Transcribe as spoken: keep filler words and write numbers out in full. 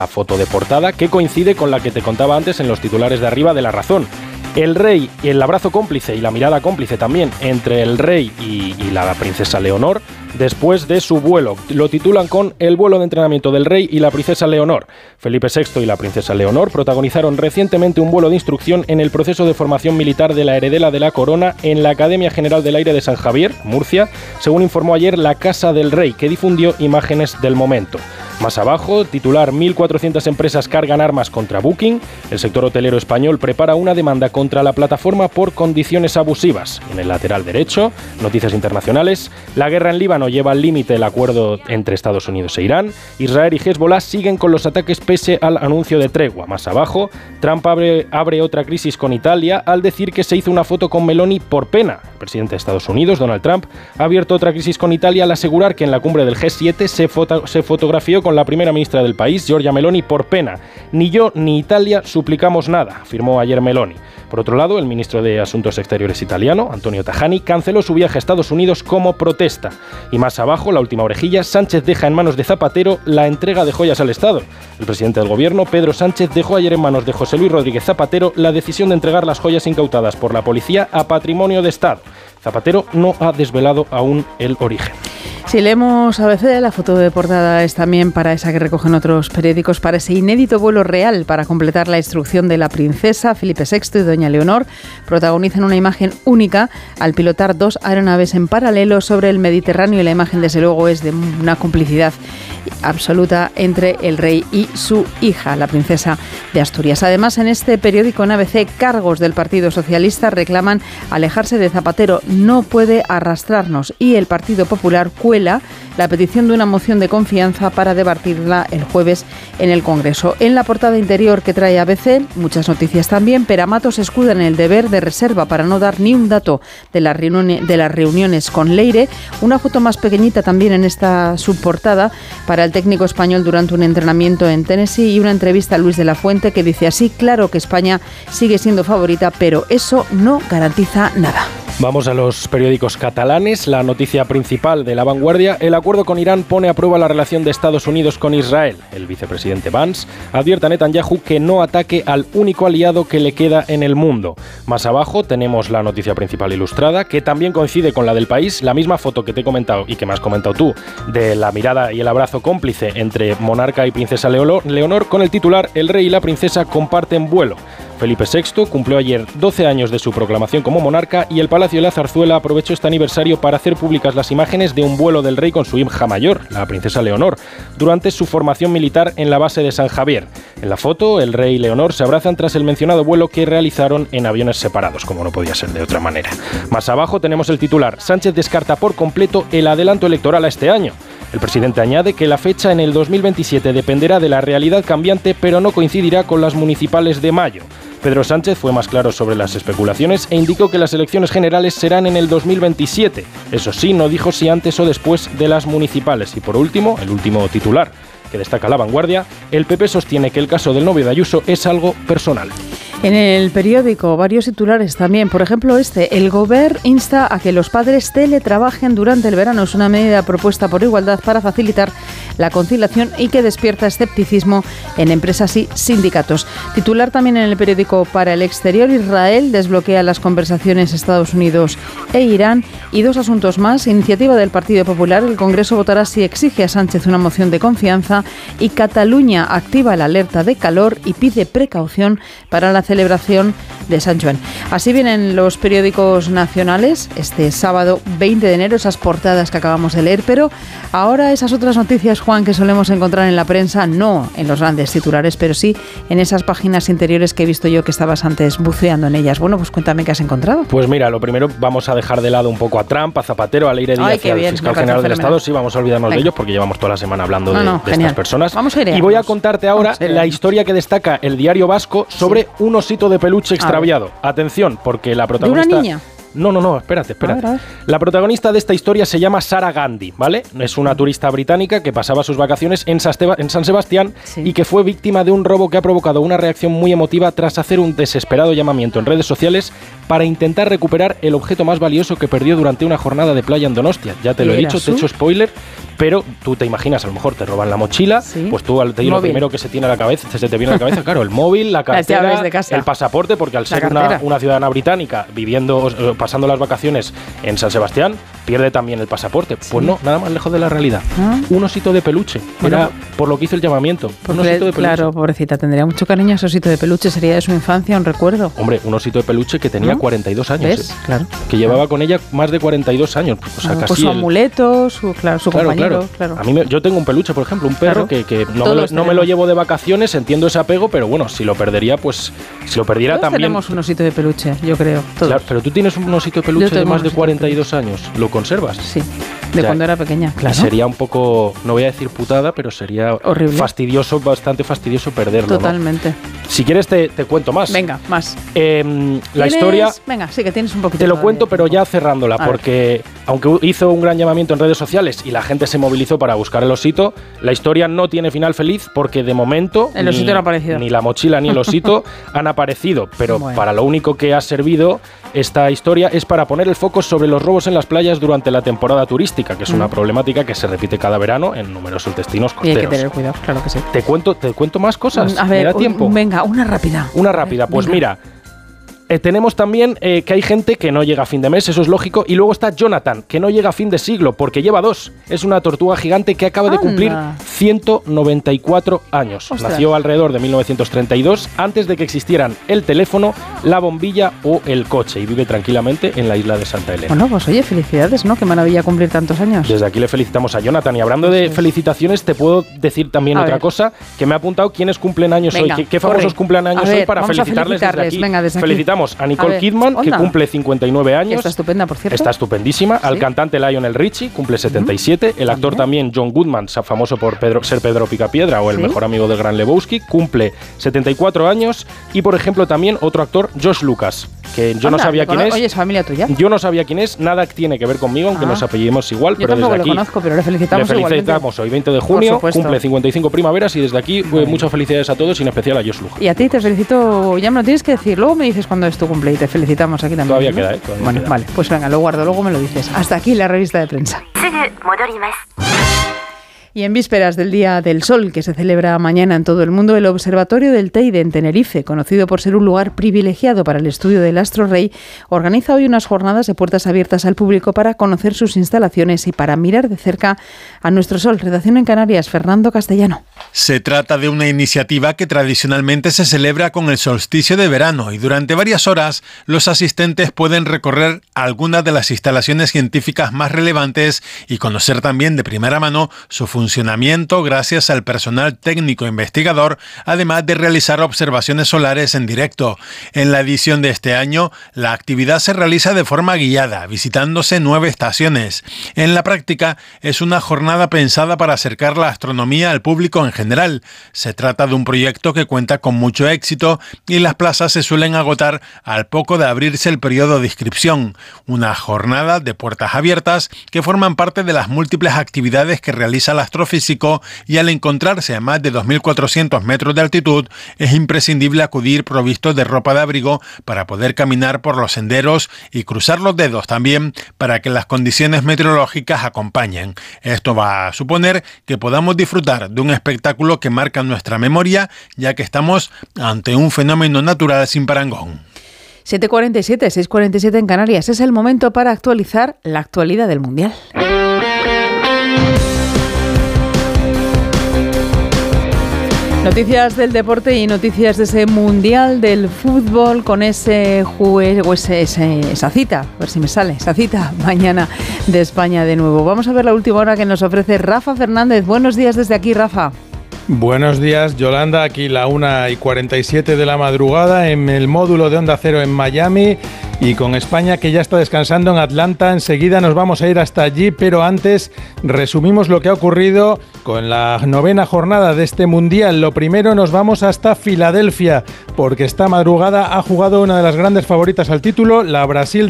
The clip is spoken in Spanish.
La foto de portada que coincide con la que te contaba antes en los titulares de arriba de La Razón. El rey y el abrazo cómplice y la mirada cómplice también entre el rey y, y la princesa Leonor después de su vuelo. Lo titulan con el vuelo de entrenamiento del rey y la princesa Leonor. Felipe sexto y la princesa Leonor protagonizaron recientemente un vuelo de instrucción en el proceso de formación militar de la heredera de la corona en la Academia General del Aire de San Javier, Murcia, según informó ayer la Casa del Rey, que difundió imágenes del momento. Más abajo, titular: mil cuatrocientas empresas cargan armas contra Booking. El sector hotelero español prepara una demanda contra la plataforma por condiciones abusivas. En el lateral derecho, noticias internacionales: la guerra en Líbano lleva al límite el acuerdo entre Estados Unidos e Irán. Israel y Hezbollah siguen con los ataques pese al anuncio de tregua. Más abajo, Trump abre, abre otra crisis con Italia al decir que se hizo una foto con Meloni por pena. El presidente de Estados Unidos, Donald Trump, ha abierto otra crisis con Italia al asegurar que en la cumbre del G siete se, foto, se fotografió con la primera ministra del país, Giorgia Meloni, por pena. Ni yo ni Italia suplicamos nada, afirmó ayer Meloni. Por otro lado, el ministro de Asuntos Exteriores italiano, Antonio Tajani, canceló su viaje a Estados Unidos como protesta. Y más abajo, la última orejilla: Sánchez deja en manos de Zapatero la entrega de joyas al Estado. El presidente del gobierno, Pedro Sánchez, dejó ayer en manos de José Luis Rodríguez Zapatero la decisión de entregar las joyas incautadas por la policía a patrimonio de Estado. Zapatero no ha desvelado aún el origen. Si leemos A B C, la foto de portada es también para esa que recogen otros periódicos, para ese inédito vuelo real para completar la instrucción de la princesa. Felipe sexto y doña Leonor protagonizan una imagen única al pilotar dos aeronaves en paralelo sobre el Mediterráneo, y la imagen desde luego es de una complicidad absoluta entre el rey y su hija, la princesa de Asturias. Además, en este periódico, en A B C, cargos del Partido Socialista reclaman alejarse de Zapatero. No puede arrastrarnos, y el Partido Popular cuela la petición de una moción de confianza para debatirla el jueves en el Congreso. En la portada interior que trae A B C, muchas noticias también. Peramato se escuda en el deber de reserva para no dar ni un dato de las reuniones, de las reuniones con Leire. Una foto más pequeñita también en esta subportada para el técnico español durante un entrenamiento en Tennessee, y una entrevista a Luis de la Fuente que dice así: claro que España sigue siendo favorita, pero eso no garantiza nada. Vamos a los periódicos catalanes. La noticia principal de La Vanguardia: el acuerdo con Irán pone a prueba la relación de Estados Unidos con Israel. El vicepresidente Vance advierte a Netanyahu que no ataque al único aliado que le queda en el mundo. Más abajo tenemos la noticia principal ilustrada, que también coincide con la del País, la misma foto que te he comentado y que me has comentado tú, de la mirada y el abrazo cómplice entre monarca y princesa Leonor, con el titular: el rey y la princesa comparten vuelo. Felipe sexto cumplió ayer doce años de su proclamación como monarca, y el Palacio de la Zarzuela aprovechó este aniversario para hacer públicas las imágenes de un vuelo del rey con su hija mayor, la princesa Leonor, durante su formación militar en la base de San Javier. En la foto, el rey y Leonor se abrazan tras el mencionado vuelo que realizaron en aviones separados, como no podía ser de otra manera. Más abajo tenemos el titular: Sánchez descarta por completo el adelanto electoral a este año. El presidente añade que la fecha en el dos mil veintisiete dependerá de la realidad cambiante, pero no coincidirá con las municipales de mayo. Pedro Sánchez fue más claro sobre las especulaciones e indicó que las elecciones generales serán en el dos mil veintisiete. Eso sí, no dijo si antes o después de las municipales. Y por último, el último titular que destaca La Vanguardia: el P P sostiene que el caso del novio de Ayuso es algo personal. En el periódico, varios titulares también. Por ejemplo, este: el Govern insta a que los padres teletrabajen durante el verano. Es una medida propuesta por Igualdad para facilitar la conciliación y que despierta escepticismo en empresas y sindicatos. Titular también en el periódico Para el Exterior: Israel desbloquea las conversaciones Estados Unidos e Irán. Y dos asuntos más: iniciativa del Partido Popular, el Congreso votará si exige a Sánchez una moción de confianza, y Cataluña activa la alerta de calor y pide precaución para la celebración de San Joan. Así vienen los periódicos nacionales este sábado veinte de enero, esas portadas que acabamos de leer, pero ahora esas otras noticias, Juan, que solemos encontrar en la prensa, no en los grandes titulares, pero sí en esas páginas interiores que he visto yo que estabas antes buceando en ellas. Bueno, pues cuéntame qué has encontrado. Pues mira, lo primero, vamos a dejar de lado un poco a Trump, a Zapatero, a Leire Díaz, al fiscal general del Estado. Sí, vamos a olvidarnos Venga. de ellos porque llevamos toda la semana hablando no, de, no, de estas personas. Vamos a ir y voy a contarte ahora la historia que destaca el Diario Vasco sobre sí. un osito de peluche extraviado. Atención, porque la protagonista... ¿De una niña? No, no, no, espérate, espérate. A ver, a ver. La protagonista de esta historia se llama Sarah Gandhi, ¿vale? Es una turista británica que pasaba sus vacaciones en San Sebastián sí. y que fue víctima de un robo que ha provocado una reacción muy emotiva tras hacer un desesperado llamamiento en redes sociales para intentar recuperar el objeto más valioso que perdió durante una jornada de playa en Donostia. Ya te lo he dicho, te he hecho spoiler, pero tú te imaginas, a lo mejor te roban la mochila, sí. pues tú te lo primero que se tiene a la cabeza, se te viene a la cabeza, claro, el móvil, la cartera, el pasaporte, porque al ser una, una ciudadana británica viviendo, pasando las vacaciones en San Sebastián, pierde también el pasaporte. Sí. Pues no, nada más lejos de la realidad. ¿Ah? Un osito de peluche, bueno, era por lo que hizo el llamamiento. Un osito de peluche. Claro, pobrecita, tendría mucho cariño ese osito de peluche, sería de su infancia un recuerdo. Hombre, un osito de peluche que tenía ¿no? cuarenta y dos años. ¿Ves? ¿eh? Claro. Que llevaba con ella más de cuarenta y dos años. O sea, ah, casi pues su el... amuleto, su, claro, su claro, compañero. Claro. Claro. A mí me, yo tengo un peluche, por ejemplo, un perro claro. que, que no, me lo, no me lo llevo de vacaciones, entiendo ese apego, pero bueno, si lo perdería, pues si lo perdiera todos también... tenemos un osito de peluche, yo creo. Claro, pero tú tienes un osito de peluche de más de cuarenta y dos años. ¿Lo conservas? Sí. De o sea, cuando era pequeña, claro. Sería un poco, no voy a decir putada, pero sería horrible, fastidioso, bastante fastidioso perderlo. Totalmente. ¿no? Si quieres te, te cuento más. Venga, más. Eh, la historia... Venga, sí, que tienes un poquito. Te lo cuento, pero ya cerrándola, a porque ver. aunque hizo un gran llamamiento en redes sociales y la gente se movilizó para buscar el osito, la historia no tiene final feliz porque de momento el osito ni, no ha aparecido. Ni la mochila ni el osito han aparecido, pero bueno. para lo único que ha servido esta historia es para poner el foco sobre los robos en las playas durante la temporada turística, que es mm. una problemática que se repite cada verano en numerosos destinos costeros. Y hay que tener cuidado, claro que sí. Te cuento, te cuento más cosas. A ver, ¿me da tiempo? Un, venga, una rápida. Una rápida, pues venga. mira. Eh, tenemos también eh, que hay gente que no llega a fin de mes, eso es lógico, y luego está Jonathan, que no llega a fin de siglo, porque lleva dos. Es una tortuga gigante que acaba de Anda. cumplir ciento noventa y cuatro años. Ostras. Nació alrededor de mil novecientos treinta y dos, antes de que existieran el teléfono, la bombilla o el coche, y vive tranquilamente en la isla de Santa Elena. Bueno, pues oye, felicidades, ¿no? Qué maravilla cumplir tantos años. Desde aquí le felicitamos a Jonathan, y hablando de felicitaciones, te puedo decir también a otra ver. cosa, que me ha apuntado quiénes cumplen años Venga, hoy, qué, qué famosos cumplen años ver, hoy para felicitarles, felicitarles desde aquí. Venga, desde aquí. Felicitamos a Nicole a Kidman, que Onda. cumple cincuenta y nueve años. Está estupenda, por cierto. Está estupendísima. Sí. Al cantante Lionel Richie, cumple setenta y siete. El actor también, John Goodman, famoso por Pedro, ser Pedro Picapiedra o el ¿Sí? mejor amigo del Gran Lebowski, cumple setenta y cuatro años. Y, por ejemplo, también otro actor, Josh Lucas, que yo Anda, no sabía quién es. Oye, ¿es familia tuya? Yo no sabía quién es, nada tiene que ver conmigo, aunque ah. nos apellidemos igual, yo pero desde lo aquí conozco, pero le felicitamos, le felicitamos hoy, veinte de junio, cumple cincuenta y cinco primaveras, y desde aquí bueno. muchas felicidades a todos, y en especial a Josh Lucas. Y a ti te felicito, ya me lo tienes que decir, luego me dices cuándo es tu cumple y te felicitamos aquí también. Todavía ¿no? queda, ¿eh? Todavía bueno, queda. Vale, pues venga, lo guardo, luego me lo dices. Hasta aquí la revista de prensa. Y en vísperas del Día del Sol, que se celebra mañana en todo el mundo, el Observatorio del Teide en Tenerife, conocido por ser un lugar privilegiado para el estudio del astro rey, organiza hoy unas jornadas de puertas abiertas al público para conocer sus instalaciones y para mirar de cerca a nuestro Sol. Redacción en Canarias, Fernando Castellano. Se trata de una iniciativa que tradicionalmente se celebra con el solsticio de verano, y durante varias horas los asistentes pueden recorrer algunas de las instalaciones científicas más relevantes y conocer también de primera mano su función funcionamiento gracias al personal técnico investigador, además de realizar observaciones solares en directo. En la edición de este año, la actividad se realiza de forma guiada, visitándose nueve estaciones. En la práctica, es una jornada pensada para acercar la astronomía al público en general. Se trata de un proyecto que cuenta con mucho éxito y las plazas se suelen agotar al poco de abrirse el periodo de inscripción. Una jornada de puertas abiertas que forman parte de las múltiples actividades que realiza la astrofísico, y al encontrarse a más de dos mil cuatrocientos metros de altitud es imprescindible acudir provisto de ropa de abrigo para poder caminar por los senderos y cruzar los dedos también para que las condiciones meteorológicas acompañen. Esto va a suponer que podamos disfrutar de un espectáculo que marca nuestra memoria, ya que estamos ante un fenómeno natural sin parangón. siete cuarenta y siete, seis cuarenta y siete en Canarias. Es el momento para actualizar la actualidad del Mundial. Noticias del deporte y noticias de ese Mundial del Fútbol con ese juez, o ese, ese, esa cita, a ver si me sale, esa cita mañana de España de nuevo. Vamos a ver la última hora que nos ofrece Rafa Fernández. Buenos días desde aquí, Rafa. Buenos días, Yolanda. Aquí la una y cuarenta y siete de la madrugada en el módulo de Onda Cero en Miami, y con España que ya está descansando en Atlanta. Enseguida nos vamos a ir hasta allí, pero antes resumimos lo que ha ocurrido con la novena jornada de este Mundial. Lo primero, nos vamos hasta Filadelfia, porque esta madrugada ha jugado una de las grandes favoritas al título, la Brasil